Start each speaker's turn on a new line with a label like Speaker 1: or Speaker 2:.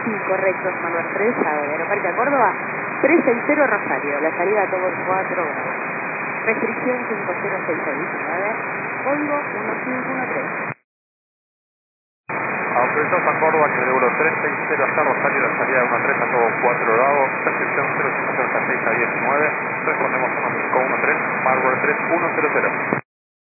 Speaker 1: Sí, correcto, Manuel 3, Aeroparque a Córdoba, 360 Rosario, la salida a todos 4 grados. Restricción 50619, código 1513.
Speaker 2: Autorizados a Córdoba, que vuelo 360 hasta Rosario, la salida de 13 a todos 4 grados, restricción 0506 a 19, respondemos 1513, Marware 3100.